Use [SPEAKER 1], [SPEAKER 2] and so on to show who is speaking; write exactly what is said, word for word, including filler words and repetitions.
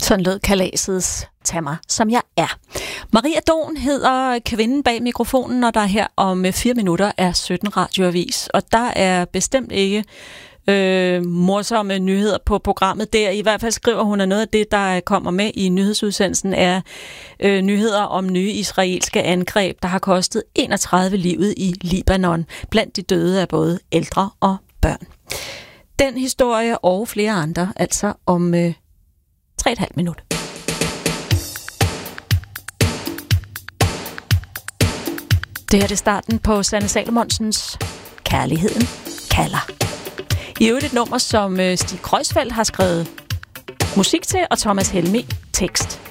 [SPEAKER 1] Sådan lød kalasets Tag mig, som jeg er. Maria Dohn hedder kvinden bag mikrofonen, og der her om fire minutter er sytten radioavis. Og der er bestemt ikke øh, morsomme nyheder på programmet der. I hvert fald skriver hun, at noget af det, der kommer med i nyhedsudsendelsen, er øh, nyheder om nye israelske angreb, der har kostet enogtredive livet i Libanon. Blandt de døde er både ældre og børn. Den historie og flere andre, altså om øh, tre og et halvt minut. Det her er starten på Sanne Salomonsens Kærligheden kalder. I øvrigt et nummer, som Stig Kreuzfeldt har skrevet musik til, og Thomas Helmig tekst.